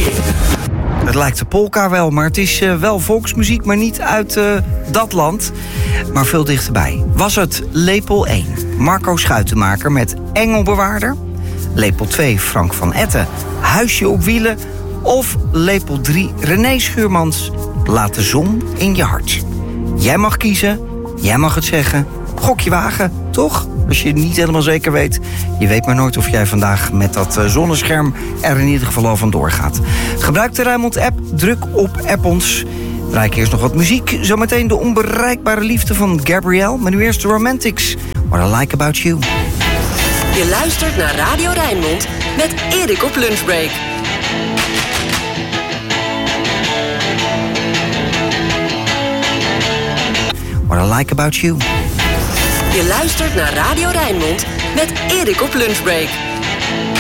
Het lijkt de polka wel, maar het is wel volksmuziek, maar niet uit dat land. Maar veel dichterbij. Was het lepel 1, Marco Schuitenmaker met Engelbewaarder? Lepel 2, Frank van Etten, Huisje op wielen? Of lepel 3, René Schuurmans, Laat de zon in je hart? Jij mag kiezen, jij mag het zeggen. Gok je wagen, toch? Als je het niet helemaal zeker weet. Je weet maar nooit of jij vandaag met dat zonnescherm er in ieder geval al vandoor gaat. Gebruik de Rijnmond-app, druk op App ons. Draai ik eerst nog wat muziek. Zometeen de onbereikbare liefde van Gabrielle. Maar nu eerst de Romantics. What I Like About You. Je luistert naar Radio Rijnmond met Erik op lunchbreak. What I Like About You. Je luistert naar Radio Rijnmond met Erik op lunchbreak.